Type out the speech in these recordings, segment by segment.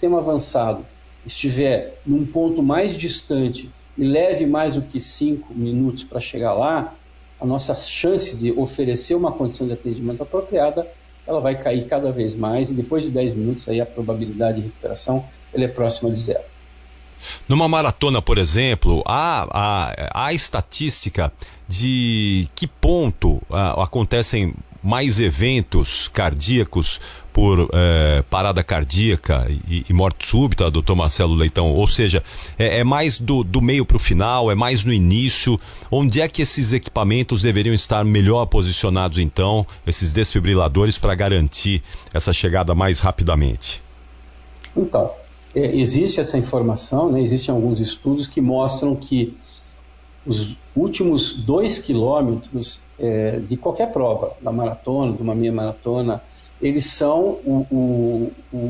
sistema avançado estiver num ponto mais distante e leve mais do que 5 minutos para chegar lá, a nossa chance de oferecer uma condição de atendimento apropriada, ela vai cair cada vez mais, e depois de 10 minutos aí a probabilidade de recuperação ela é próxima de zero. Numa maratona, por exemplo, há estatística de que ponto acontecem mais eventos cardíacos por parada cardíaca e morte súbita, doutor Marcelo Leitão? Ou seja, é mais do meio para o final, é mais no início? Onde é que esses equipamentos deveriam estar melhor posicionados, então, esses desfibriladores, para garantir essa chegada mais rapidamente? Então, existe essa informação, né? Existem alguns estudos que mostram que os últimos 2 quilômetros de qualquer prova, da maratona, de uma meia maratona, eles são o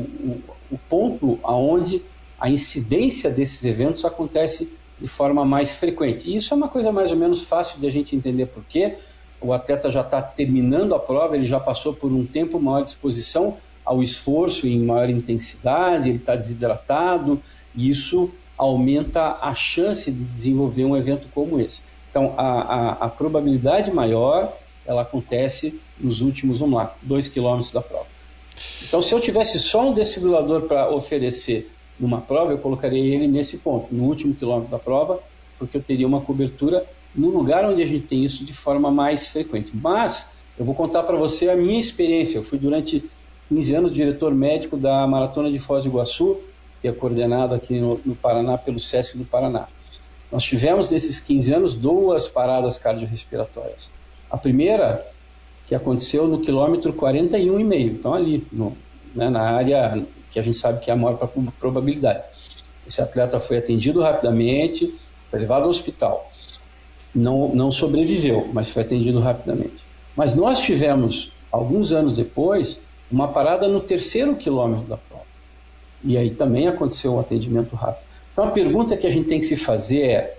ponto onde a incidência desses eventos acontece de forma mais frequente. E isso é uma coisa mais ou menos fácil de a gente entender, porque o atleta já está terminando a prova, ele já passou por um tempo maior de exposição ao esforço em maior intensidade, ele está desidratado, e isso aumenta a chance de desenvolver um evento como esse. Então, a probabilidade maior, ela acontece nos últimos, 2 quilômetros da prova. Então, se eu tivesse só um desfibrilador para oferecer numa prova, eu colocaria ele nesse ponto, no último quilômetro da prova, porque eu teria uma cobertura no lugar onde a gente tem isso de forma mais frequente. Mas, eu vou contar para você a minha experiência. Eu fui durante 15 anos diretor médico da Maratona de Foz do Iguaçu, que é coordenado aqui no Paraná pelo SESC do Paraná. Nós tivemos nesses 15 anos 2 paradas cardiorrespiratórias. A primeira, que aconteceu no quilômetro 41,5, então ali, na área que a gente sabe que é a maior probabilidade. Esse atleta foi atendido rapidamente, foi levado ao hospital. Não sobreviveu, mas foi atendido rapidamente. Mas nós tivemos, alguns anos depois, uma parada no 3º quilômetro da prova. E aí também aconteceu um atendimento rápido. Então a pergunta que a gente tem que se fazer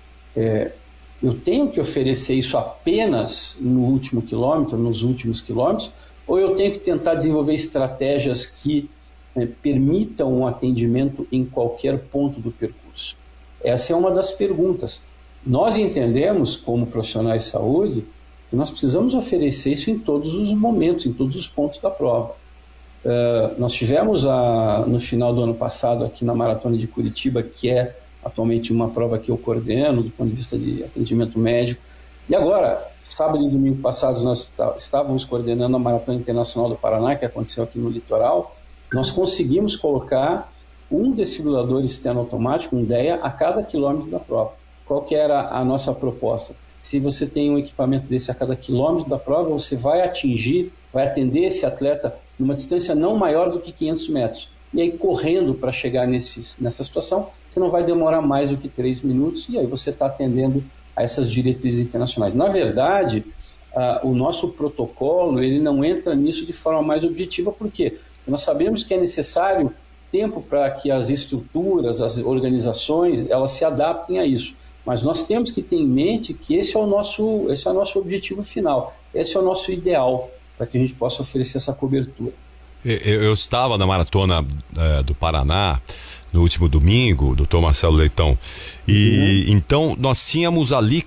eu tenho que oferecer isso apenas no último quilômetro, nos últimos quilômetros, ou eu tenho que tentar desenvolver estratégias que permitam um atendimento em qualquer ponto do percurso? Essa é uma das perguntas. Nós entendemos, como profissionais de saúde, que nós precisamos oferecer isso em todos os momentos, em todos os pontos da prova. Nós tivemos no final do ano passado aqui na Maratona de Curitiba, que é atualmente uma prova que eu coordeno do ponto de vista de atendimento médico. E agora, sábado e domingo passados, nós estávamos coordenando a Maratona Internacional do Paraná, que aconteceu aqui no litoral. Nós conseguimos colocar um desfibrilador externo automático, um DEA, a cada quilômetro da prova. Qual que era a nossa proposta? Se você tem um equipamento desse a cada quilômetro da prova, você vai atender esse atleta numa distância não maior do que 500 metros. E aí, correndo para chegar nessa situação, você não vai demorar mais do que 3 minutos, e aí você está atendendo a essas diretrizes internacionais. Na verdade, o nosso protocolo ele não entra nisso de forma mais objetiva, porque nós sabemos que é necessário tempo para que as estruturas, as organizações, elas se adaptem a isso. Mas nós temos que ter em mente que esse é o nosso objetivo final, esse é o nosso ideal, para que a gente possa oferecer essa cobertura. Eu estava na Maratona do Paraná no último domingo, doutor Marcelo Leitão, e então nós tínhamos ali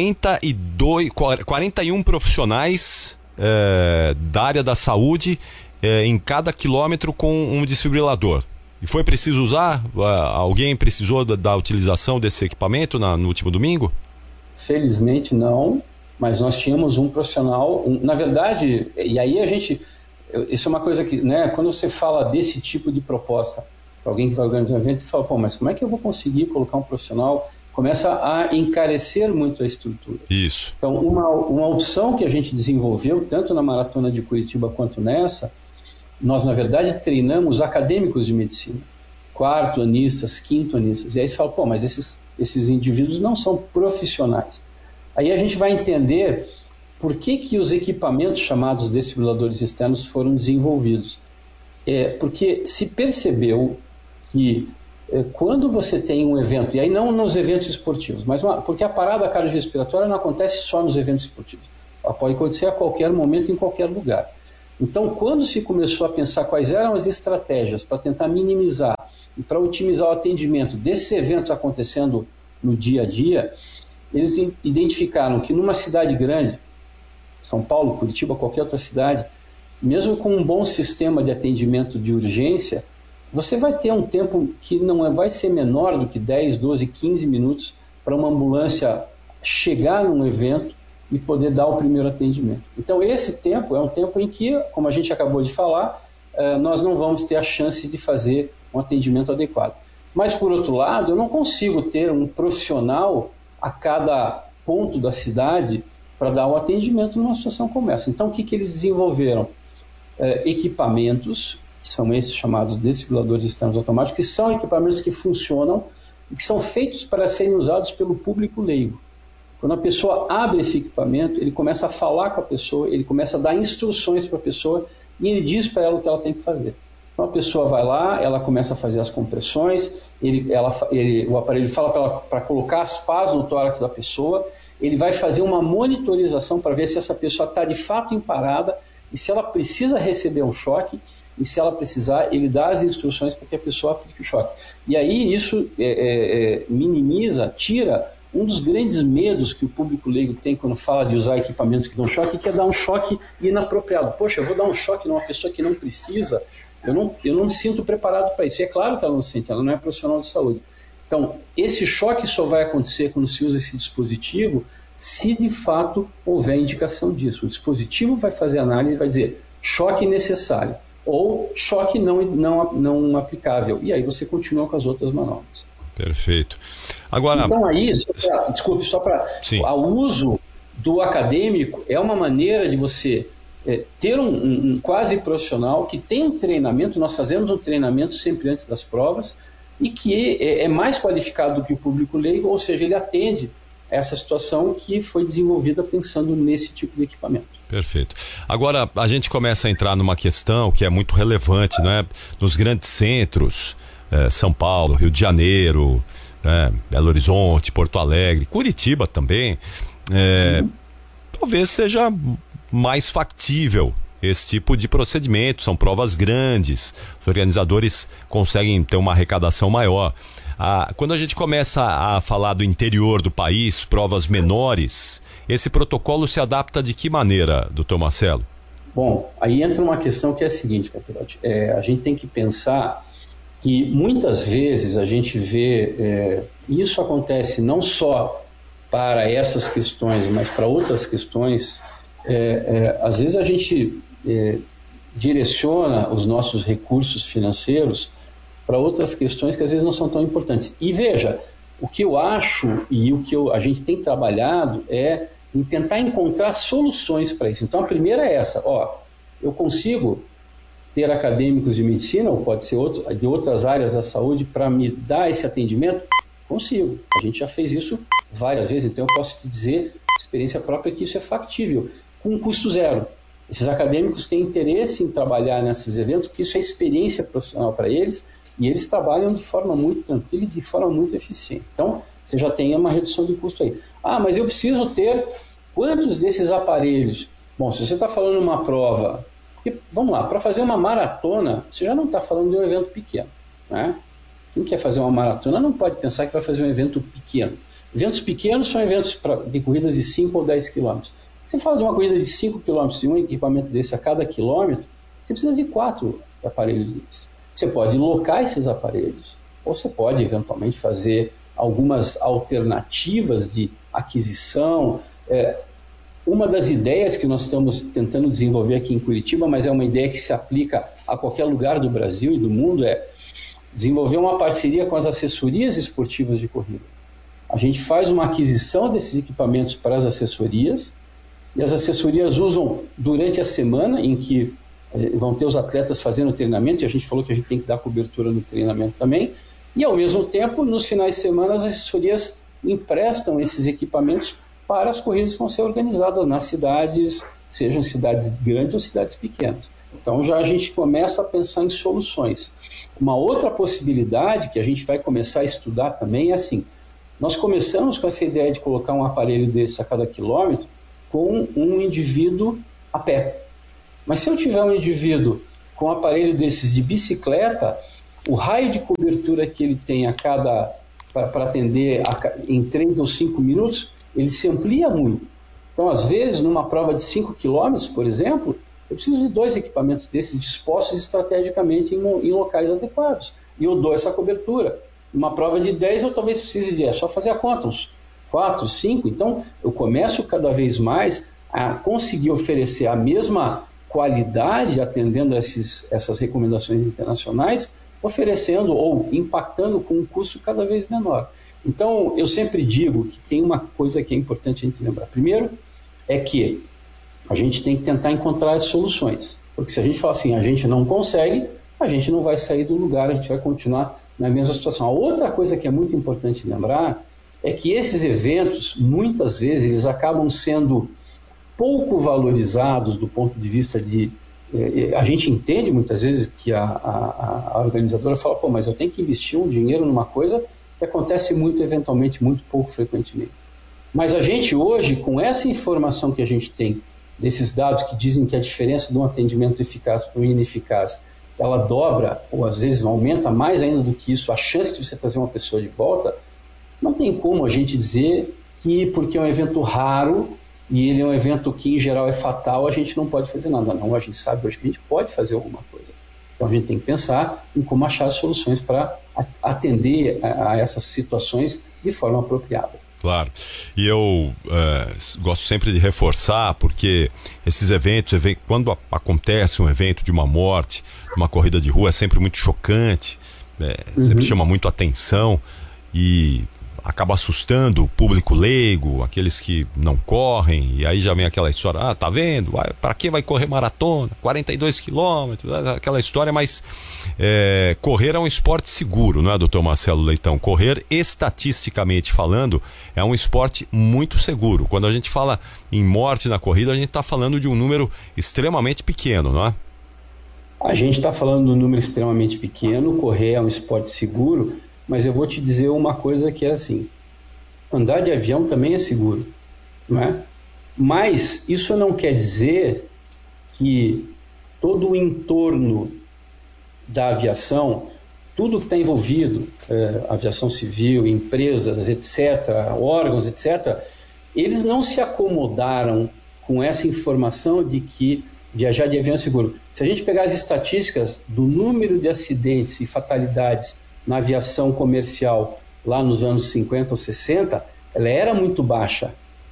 41 profissionais da área da saúde em cada quilômetro com um desfibrilador. E foi preciso usar? Alguém precisou da utilização desse equipamento no último domingo? Felizmente não, mas nós tínhamos um profissional, na verdade, e aí isso é uma coisa que, quando você fala desse tipo de proposta para alguém que vai organizar um evento, fala, mas como é que eu vou conseguir colocar um profissional? Começa a encarecer muito a estrutura. Isso. Então, uma opção que a gente desenvolveu, tanto na Maratona de Curitiba quanto nessa, nós, na verdade, treinamos acadêmicos de medicina, 4º anistas, 5º anistas, e aí você fala, mas esses indivíduos não são profissionais. Aí a gente vai entender por que os equipamentos chamados desfibriladores externos foram desenvolvidos. Porque se percebeu que quando você tem um evento, e aí não nos eventos esportivos, mas porque a parada cardiorrespiratória não acontece só nos eventos esportivos, ela pode acontecer a qualquer momento, em qualquer lugar. Então, quando se começou a pensar quais eram as estratégias para tentar minimizar e para otimizar o atendimento desses eventos acontecendo no dia a dia, eles identificaram que numa cidade grande, São Paulo, Curitiba, qualquer outra cidade, mesmo com um bom sistema de atendimento de urgência, você vai ter um tempo que não vai ser menor do que 10, 12, 15 minutos para uma ambulância chegar num evento e poder dar o primeiro atendimento. Então esse tempo é um tempo em que, como a gente acabou de falar, nós não vamos ter a chance de fazer um atendimento adequado. Mas, por outro lado, eu não consigo ter um profissional a cada ponto da cidade para dar o atendimento numa situação como essa. Então, o que eles desenvolveram? Equipamentos, que são esses chamados desfibriladores externos automáticos, que são equipamentos que funcionam e que são feitos para serem usados pelo público leigo. Quando a pessoa abre esse equipamento, ele começa a falar com a pessoa, ele começa a dar instruções para a pessoa e ele diz para ela o que ela tem que fazer. Então a pessoa vai lá, ela começa a fazer as compressões, o aparelho fala para colocar as pás no tórax da pessoa, ele vai fazer uma monitorização para ver se essa pessoa está de fato em parada e se ela precisa receber um choque, e se ela precisar, ele dá as instruções para que a pessoa aplique o choque. E aí isso minimiza, tira um dos grandes medos que o público leigo tem quando fala de usar equipamentos que dão choque, que é dar um choque inapropriado. Poxa, eu vou dar um choque numa pessoa que não precisa, eu não me sinto preparado para isso. E é claro que ela não se sente, ela não é profissional de saúde. Então, esse choque só vai acontecer quando se usa esse dispositivo, se de fato houver indicação disso. O dispositivo vai fazer análise e vai dizer choque necessário ou choque não aplicável. E aí você continua com as outras manobras. Perfeito. Agora, então aí, o uso do acadêmico é uma maneira de você ter um quase profissional que tem um treinamento, nós fazemos um treinamento sempre antes das provas, e que é mais qualificado do que o público leigo, ou seja, ele atende essa situação que foi desenvolvida pensando nesse tipo de equipamento. Perfeito. Agora, a gente começa a entrar numa questão que é muito relevante, né? Nos grandes centros, São Paulo, Rio de Janeiro, Belo Horizonte, Porto Alegre, Curitiba também, talvez seja mais factível esse tipo de procedimento. São provas grandes, os organizadores conseguem ter uma arrecadação maior. Quando a gente começa a falar do interior do país, provas menores, esse protocolo se adapta de que maneira, doutor Marcelo? Bom, aí entra uma questão que é a seguinte, Capirotti, a gente tem que pensar que muitas vezes a gente vê, isso acontece não só para essas questões, mas para outras questões, às vezes a gente direciona os nossos recursos financeiros para outras questões que às vezes não são tão importantes. E veja, o que eu acho e o que a gente tem trabalhado é em tentar encontrar soluções para isso. Então a primeira é essa, eu consigo ter acadêmicos de medicina, ou pode ser de outras áreas da saúde, para me dar esse atendimento? Consigo. A gente já fez isso várias vezes, então eu posso te dizer, experiência própria, que isso é factível, com um custo zero. Esses acadêmicos têm interesse em trabalhar nesses eventos, porque isso é experiência profissional para eles, e eles trabalham de forma muito tranquila e de forma muito eficiente. Então, você já tem uma redução de custo aí. Mas eu preciso ter quantos desses aparelhos? Bom, se você está falando uma prova, porque, vamos lá, para fazer uma maratona, você já não está falando de um evento pequeno, né? Quem quer fazer uma maratona não pode pensar que vai fazer um evento pequeno. Eventos pequenos são eventos de corridas de 5 ou 10 quilômetros. Se você fala de uma corrida de 5 quilômetros e um equipamento desse a cada quilômetro, você precisa de 4 aparelhos desses. Você pode locar esses aparelhos, ou você pode eventualmente fazer algumas alternativas de aquisição. Uma das ideias que nós estamos tentando desenvolver aqui em Curitiba, mas é uma ideia que se aplica a qualquer lugar do Brasil e do mundo, é desenvolver uma parceria com as assessorias esportivas de corrida. A gente faz uma aquisição desses equipamentos para as assessorias, e as assessorias usam durante a semana em que vão ter os atletas fazendo treinamento, e a gente falou que a gente tem que dar cobertura no treinamento também, e ao mesmo tempo, nos finais de semana, as assessorias emprestam esses equipamentos para as corridas que vão ser organizadas nas cidades, sejam cidades grandes ou cidades pequenas. Então já a gente começa a pensar em soluções. Uma outra possibilidade que a gente vai começar a estudar também é assim, nós começamos com essa ideia de colocar um aparelho desse a cada quilômetro com um indivíduo a pé. Mas se eu tiver um indivíduo com um aparelho desses de bicicleta, o raio de cobertura que ele tem para atender em 3 ou 5 minutos, ele se amplia muito. Então, às vezes, numa prova de 5 quilômetros, por exemplo, eu preciso de 2 equipamentos desses dispostos estrategicamente em locais adequados. E eu dou essa cobertura. Numa prova de 10, eu talvez precise é só fazer a conta, uns 4, 5. Então, eu começo cada vez mais a conseguir oferecer a mesma qualidade, atendendo essas recomendações internacionais, oferecendo ou impactando com um custo cada vez menor. Então, eu sempre digo que tem uma coisa que é importante a gente lembrar. Primeiro, é que a gente tem que tentar encontrar as soluções. Porque se a gente falar assim, a gente não consegue, a gente não vai sair do lugar, a gente vai continuar na mesma situação. A outra coisa que é muito importante lembrar é que esses eventos, muitas vezes, eles acabam sendo pouco valorizados do ponto de vista de... A gente entende muitas vezes que a organizadora fala, pô, mas eu tenho que investir um dinheiro numa coisa que acontece muito eventualmente, muito pouco frequentemente. Mas a gente hoje, com essa informação que a gente tem, desses dados que dizem que a diferença de um atendimento eficaz para um ineficaz, ela dobra, ou às vezes aumenta mais ainda do que isso, a chance de você trazer uma pessoa de volta, não tem como a gente dizer que porque é um evento raro e ele é um evento que em geral é fatal, a gente não pode fazer nada. Não, a gente sabe hoje que a gente pode fazer alguma coisa. Então a gente tem que pensar em como achar soluções para atender a essas situações de forma apropriada. Claro, e eu gosto sempre de reforçar, porque esses eventos, quando acontece um evento de uma morte, uma corrida de rua, é sempre muito chocante, sempre chama muito atenção e acaba assustando o público leigo, aqueles que não correm, e aí já vem aquela história, tá vendo? Para que vai correr maratona? 42 quilômetros, aquela história, mas correr é um esporte seguro, não é, doutor Marcelo Leitão? Correr, estatisticamente falando, é um esporte muito seguro. Quando a gente fala em morte na corrida, a gente está falando de um número extremamente pequeno, não é? A gente está falando de um número extremamente pequeno, correr é um esporte seguro, mas eu vou te dizer uma coisa que é assim, andar de avião também é seguro, não é? Mas isso não quer dizer que todo o entorno da aviação, tudo que está envolvido, aviação civil, empresas, etc., órgãos, etc., eles não se acomodaram com essa informação de que viajar de avião é seguro. Se a gente pegar as estatísticas do número de acidentes e fatalidades na aviação comercial lá nos anos 50 ou 60, ela era muito baixa,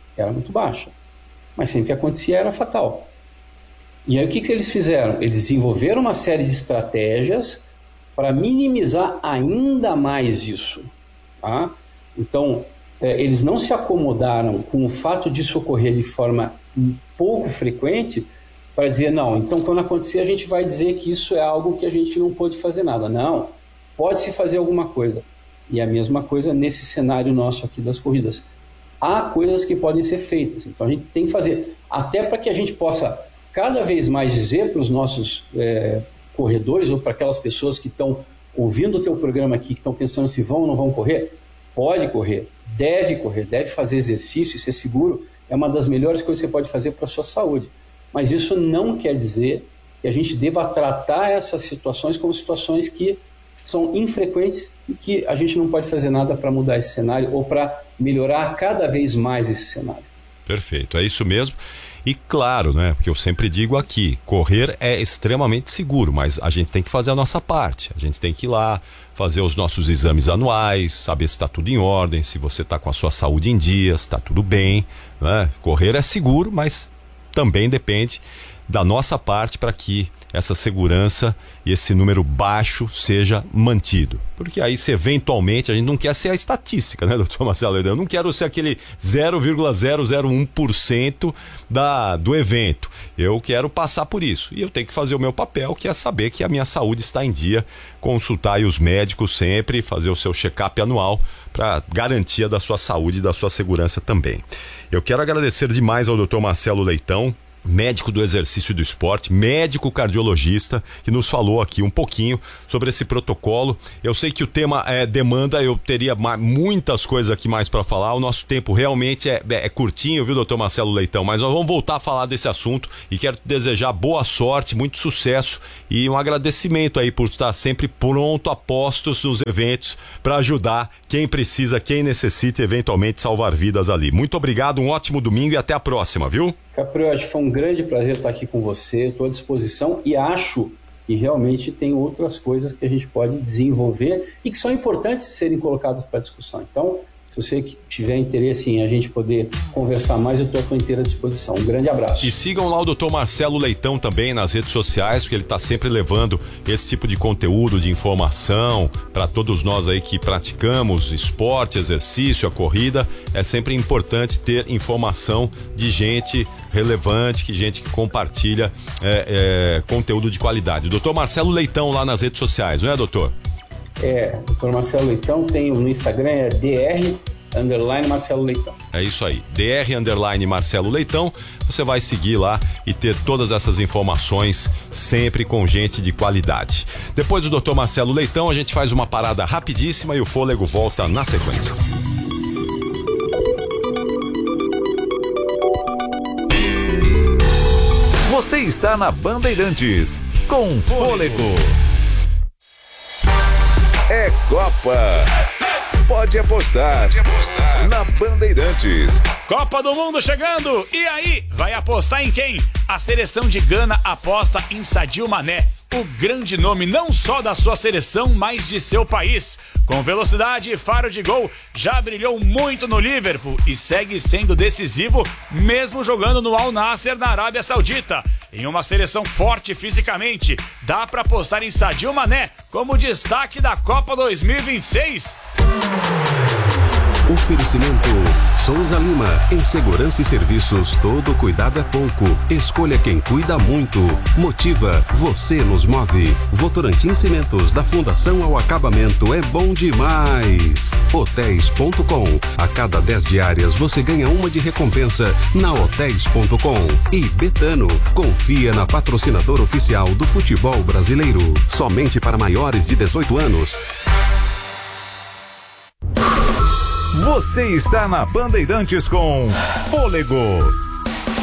mas sempre que acontecia era fatal. E aí o que eles fizeram? Eles desenvolveram uma série de estratégias para minimizar ainda mais isso. Tá? Então, eles não se acomodaram com o fato disso ocorrer de forma pouco frequente para dizer, não, então quando acontecer a gente vai dizer que isso é algo que a gente não pode fazer nada. Não. Pode-se fazer alguma coisa. E a mesma coisa nesse cenário nosso aqui das corridas. Há coisas que podem ser feitas. Então a gente tem que fazer. Até para que a gente possa cada vez mais dizer para os nossos corredores ou para aquelas pessoas que estão ouvindo o teu programa aqui, que estão pensando se vão ou não vão correr, pode correr, deve fazer exercício e ser seguro. É uma das melhores coisas que você pode fazer para a sua saúde. Mas isso não quer dizer que a gente deva tratar essas situações como situações que são infrequentes e que a gente não pode fazer nada para mudar esse cenário ou para melhorar cada vez mais esse cenário. Perfeito, é isso mesmo. E claro, né, porque eu sempre digo aqui, correr é extremamente seguro, mas a gente tem que fazer a nossa parte. A gente tem que ir lá, fazer os nossos exames anuais, saber se está tudo em ordem, se você está com a sua saúde em dia, se está tudo bem, né? Correr é seguro, mas também depende da nossa parte para que essa segurança e esse número baixo seja mantido. Porque aí, se eventualmente, a gente não quer ser a estatística, né, doutor Marcelo? Eu não quero ser aquele 0,001% do evento. Eu quero passar por isso. E eu tenho que fazer o meu papel, que é saber que a minha saúde está em dia, consultar aí os médicos sempre, fazer o seu check-up anual para garantia da sua saúde e da sua segurança também. Eu quero agradecer demais ao doutor Marcelo Leitão, médico do exercício e do esporte, médico cardiologista, que nos falou aqui um pouquinho sobre esse protocolo. Eu sei que o tema demanda, eu teria muitas coisas aqui mais para falar, o nosso tempo realmente é curtinho, viu, doutor Marcelo Leitão, mas nós vamos voltar a falar desse assunto e quero te desejar boa sorte, muito sucesso e um agradecimento aí por estar sempre pronto, a postos nos eventos para ajudar quem precisa, quem necessita e eventualmente salvar vidas ali. Muito obrigado, um ótimo domingo e até a próxima, viu? Capriotti, foi um grande prazer estar aqui com você, estou à disposição e acho que realmente tem outras coisas que a gente pode desenvolver e que são importantes de serem colocadas para discussão. Então, se você tiver interesse em a gente poder conversar mais, eu estou à tua inteira disposição. Um grande abraço. E sigam lá o Dr. Marcelo Leitão também nas redes sociais, porque ele está sempre levando esse tipo de conteúdo, de informação para todos nós aí que praticamos esporte, exercício, a corrida. É sempre importante ter informação de gente relevante, gente que compartilha conteúdo de qualidade. Dr. Marcelo Leitão lá nas redes sociais, não é, doutor? Dr. Marcelo Leitão, tem no Instagram, @Marcelo Leitão. É isso aí, _Marcelo Leitão. Você vai seguir lá e ter todas essas informações sempre com gente de qualidade. Depois do Dr. Marcelo Leitão, a gente faz uma parada rapidíssima e o fôlego volta na sequência. Você está na Bandeirantes, com Fôlego. É Copa. Pode apostar na Bandeirantes. Copa do Mundo chegando! E aí, vai apostar em quem? A seleção de Gana aposta em Sadio Mané, o grande nome não só da sua seleção, mas de seu país. Com velocidade e faro de gol, já brilhou muito no Liverpool e segue sendo decisivo, mesmo jogando no Al Nassr na Arábia Saudita. Em uma seleção forte fisicamente, dá para apostar em Sadio Mané como destaque da Copa 2026. Oferecimento Souza Lima. Em segurança e serviços, todo cuidado é pouco. Escolha quem cuida muito. Motiva, você nos move. Votorantim Cimentos, da fundação ao acabamento, é bom demais. Hotéis.com. A cada 10 diárias você ganha uma de recompensa na Hotéis.com. E Betano, confia na patrocinadora oficial do futebol brasileiro. Somente para maiores de 18 anos. Você está na Bandeirantes com Fôlego.